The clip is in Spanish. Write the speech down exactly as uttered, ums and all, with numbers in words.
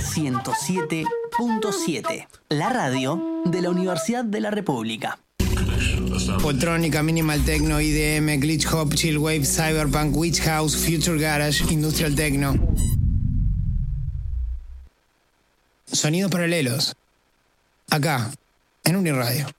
ciento siete punto siete, la radio de la Universidad de la República. Poltrónica, Minimal Techno, I D M, Glitch Hop, Chill Wave, Cyberpunk, Witch House, Future Garage, Industrial Techno. Sonidos paralelos. Acá, en Uniradio.